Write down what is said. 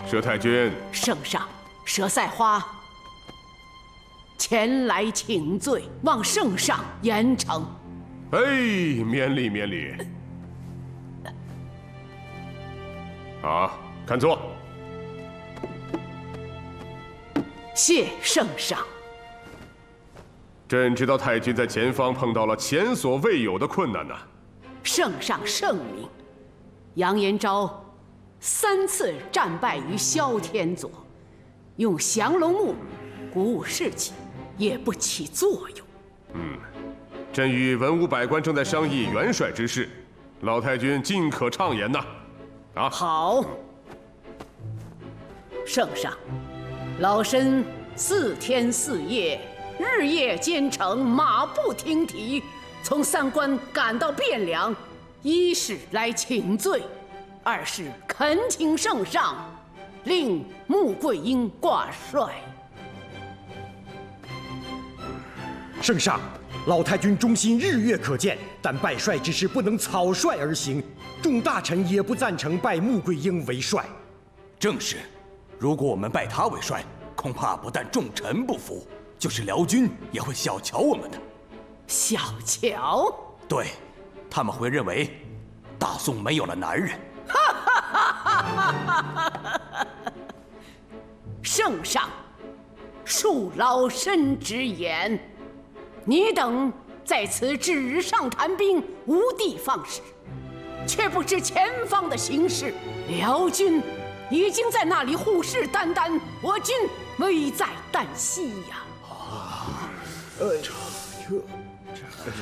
佘太君， 圣上，佘赛花前来请罪，望圣上严惩。 哎，免礼免礼。好，看座。 谢圣上。 朕知道太君在前方碰到了前所未有的困难呐。 圣上圣明，杨延昭3次战败于萧天佐，用降龙木鼓舞士气，也不起作用。 朕与文武百官正在商议元帅之事，老太君尽可畅言呐。啊， 好。圣上，老身4天4夜，日夜兼程，马不停蹄，从三关赶到汴梁，一是来请罪，二是恳请圣上令穆桂英挂帅。 圣上，老太君忠心日月可见，但拜帅之事不能草率而行，众大臣也不赞成拜穆桂英为帅。 正是，如果我们拜他为帅，恐怕不但众臣不服，就是辽军也会小瞧我们的。 小乔， 对，他们会认为大宋没有了男人。 圣上，恕老身直言，你等在此纸上谈兵，无的放矢，却不知前方的形势。辽军已经在那里虎视眈眈，我军危在旦夕呀！